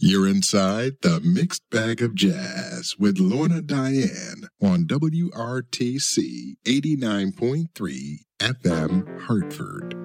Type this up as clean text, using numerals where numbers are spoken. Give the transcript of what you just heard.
You're inside the Mixed Bag of Jazz with Lorna Diane on WRTC 89.3 FM Hartford.